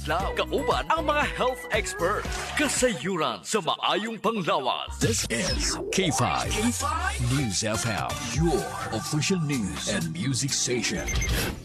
adlaw. Kauban ang mga health expert. Kasayuran sa maayong panglawas. This is K5 News FM, your official news and music station.